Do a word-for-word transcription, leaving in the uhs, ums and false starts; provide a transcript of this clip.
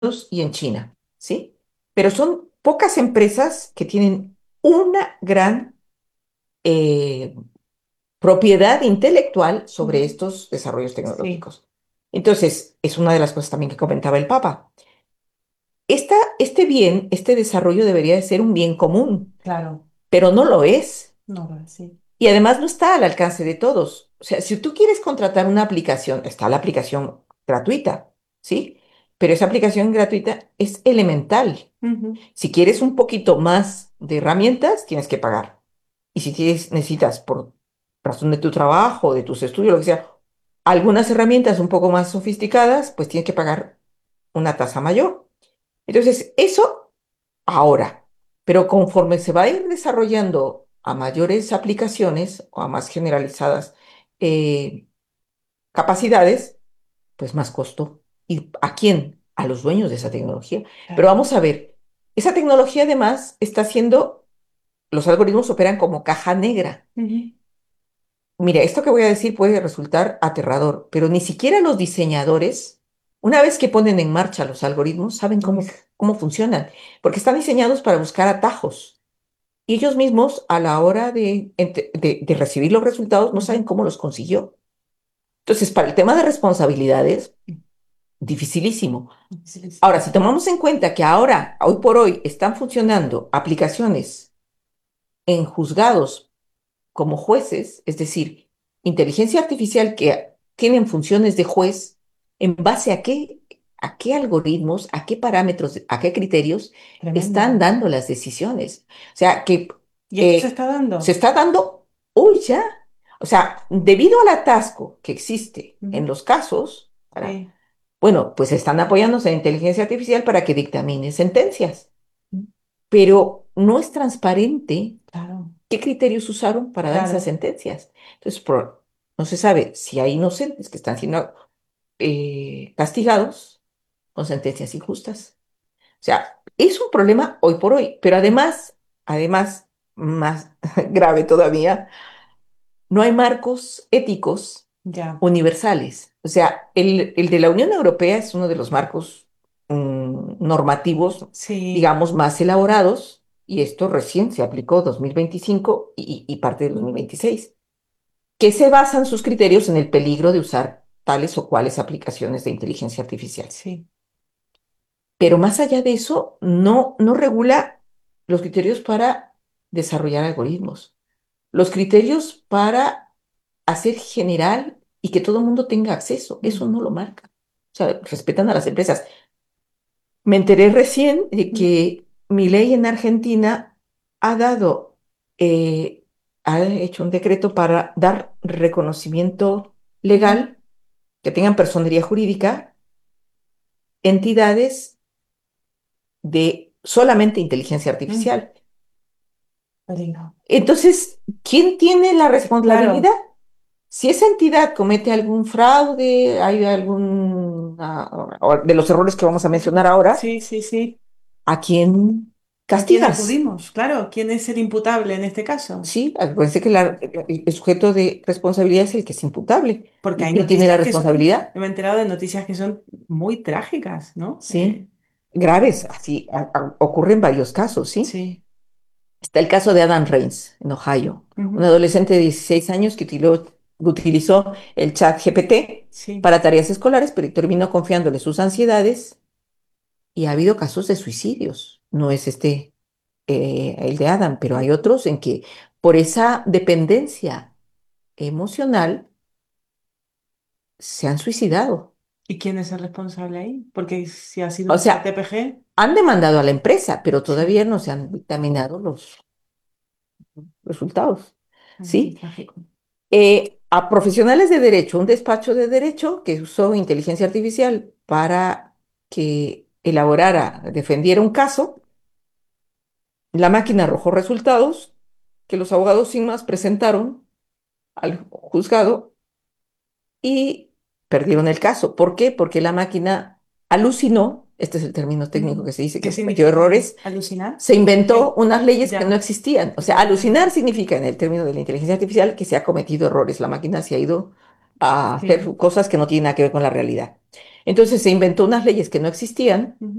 y en China, ¿sí? Pero son pocas empresas que tienen una gran eh, propiedad intelectual sobre Ujú. estos desarrollos Sí, tecnológicos. Entonces, es una de las cosas también que comentaba el Papa. Esta, este bien, este desarrollo debería de ser un bien común, claro. pero no lo es. No, bueno, sí. Y además no está al alcance de todos. O sea, si tú quieres contratar una aplicación, está la aplicación gratuita, ¿sí? Pero esa aplicación gratuita es elemental. Ujú. Si quieres un poquito más de herramientas, tienes que pagar. Y si tienes, necesitas, por razón de tu trabajo, de tus estudios, lo que sea, algunas herramientas un poco más sofisticadas, pues tienes que pagar una tasa mayor. Entonces, eso ahora, pero conforme se va a ir desarrollando a mayores aplicaciones o a más generalizadas eh, capacidades, pues más costo. ¿Y a quién? A los dueños de esa tecnología. Pero Claro. vamos a ver, esa tecnología además está haciendo, los algoritmos operan como caja negra. Ujú. Mira, esto que voy a decir puede resultar aterrador, pero ni siquiera los diseñadores, una vez que ponen en marcha los algoritmos, saben cómo, cómo funcionan, porque están diseñados para buscar atajos. Y ellos mismos, a la hora de, ente- de, de recibir los resultados, no saben Ujú. cómo los consiguió. Entonces, para el tema de responsabilidades, dificilísimo. Sí, Ahora, sí. si tomamos en cuenta que ahora, hoy por hoy, están funcionando aplicaciones en juzgados como jueces, es decir, inteligencia artificial que tienen funciones de juez, ¿en base a qué, a qué algoritmos, a qué parámetros, a qué criterios Tremendo. están dando las decisiones? O sea, que ¿Y esto se eh, está se dando? está dando hoy ya. O sea, debido al atasco que existe en Ujú. los casos, para, Sí. bueno, pues están apoyándose en inteligencia artificial para que dictamine sentencias, Mm. pero no es transparente Claro, qué criterios usaron para dar esas claro. sentencias. Entonces, por- no se sabe si hay inocentes que están siendo eh, castigados con sentencias injustas. O sea, es un problema hoy por hoy, pero además, además, más grave todavía, no hay marcos éticos Ya. universales. O sea, el, el de la Unión Europea es uno de los marcos mm, normativos, Sí. digamos, más elaborados, y esto recién se aplicó dos mil veinticinco y, y parte de dos mil veintiséis, que se basan sus criterios en el peligro de usar tales o cuales aplicaciones de inteligencia artificial. Sí. Pero más allá de eso, no, no regula los criterios para desarrollar algoritmos, los criterios para hacer general y que todo el mundo tenga acceso. Eso Mm. no lo marca. O sea, respetan a las empresas. Me enteré recién de Mm. que mi ley en Argentina ha dado, eh, ha hecho un decreto para dar reconocimiento Ujú. legal, que tengan personería jurídica, entidades de solamente inteligencia Mm. artificial. Peligro. Entonces, ¿quién tiene la responsabilidad? Claro. Si esa entidad comete algún fraude, hay algún ah, o de los errores que vamos a mencionar ahora, Sí, sí, sí. ¿a quién ¿A quién castigas? acudimos? Claro, ¿quién es el imputable en este caso? Sí, acuérdense que la- el el sujeto de responsabilidad es el que es imputable. Porque ¿Y hay quién tiene la noticias que son, responsabilidad? me he enterado de noticias que son muy trágicas, ¿no? Sí, Eh, graves, así a- a- ocurren varios casos, ¿sí? sí. Está el caso de Adam Reigns en Ohio, un Ujú. adolescente de dieciséis años que utiló- utilizó el chat G P T Sí. para tareas escolares, pero terminó confiándole sus ansiedades y ha habido casos de suicidios. No es este eh, el de Adam, pero hay otros en que por esa dependencia emocional se han suicidado. ¿Y quién es el responsable ahí? Porque si ha sido O un chat sea, T P G, han demandado a la empresa, pero sí. todavía no se han dictaminado los resultados. Ay, qué ¿Sí? trágico. Eh, a profesionales de derecho, un despacho de derecho que usó inteligencia artificial para que elaborara, defendiera un caso, la máquina arrojó resultados que los abogados sin más presentaron al juzgado y perdieron el caso. ¿Por qué? Porque la máquina alucinó, este es el término técnico Ujú. que se dice, ¿Qué que cometió significa errores, alucinar? se inventó Que unas leyes que no ya, existían. O sea, ya, ya, alucinar ya. significa en el término de la inteligencia artificial que se ha cometido errores, la máquina se ha ido a hacer Sí. cosas que no tienen nada que ver con la realidad. Entonces se inventó unas leyes que no existían Ujú.